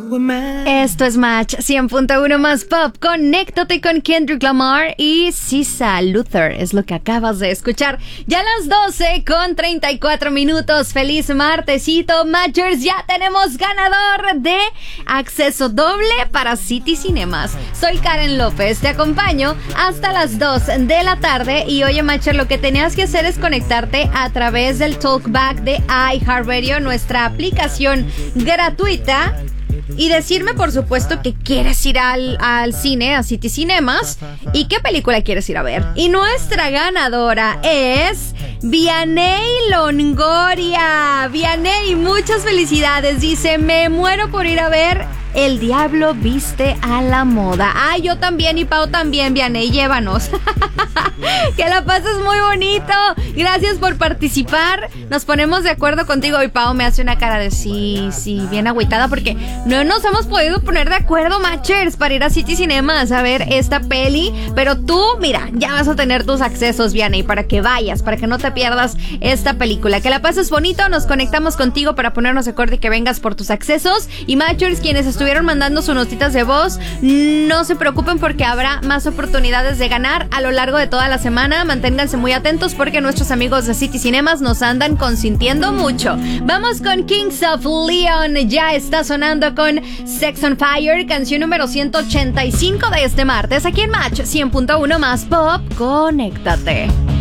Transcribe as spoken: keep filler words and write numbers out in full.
Esto es Match cien punto uno más Pop. Conéctate con Kendrick Lamar y S Z A Luther. Es lo que acabas de escuchar. Ya a las doce con treinta y cuatro minutos. Feliz martesito, Matchers. Ya tenemos ganador de acceso doble para City Cinemas. Soy Karen López. Te acompaño hasta las dos de la tarde. Y oye, Matcher, lo que tenías que hacer es conectarte a través del Talkback de iHeartRadio, nuestra aplicación gratuita, y decirme, por supuesto, que quieres ir al, al cine, a City Cinemas, y qué película quieres ir a ver. Y nuestra ganadora es Vianey Longoria. Vianey, muchas felicidades. Dice, me muero por ir a ver El Diablo Viste a la Moda. Ah, yo también, y Pau también, Vianey, llévanos. Que la pases muy bonito. Gracias por participar. Nos ponemos de acuerdo contigo. Y Pau me hace una cara de sí, sí, bien agüitada, porque no nos hemos podido poner de acuerdo, Matchers, para ir a City Cinemas a ver esta peli. Pero tú, mira, ya vas a tener tus accesos, Vianey, para que vayas, para que no te pierdas esta película. Que la pases bonito. Nos conectamos contigo para ponernos de acuerdo y que vengas por tus accesos. Y Matchers, quienes estuvieron mandando sus notitas de voz, no se preocupen, porque habrá más oportunidades de ganar a lo largo de toda la semana. Manténganse muy atentos, porque nuestros amigos de City Cinemas nos andan consintiendo mucho. Vamos con Kings of Leon. Ya está sonando con Sex on Fire, canción número ciento ochenta y cinco de este martes, aquí en Match cien punto uno más Pop. Conéctate.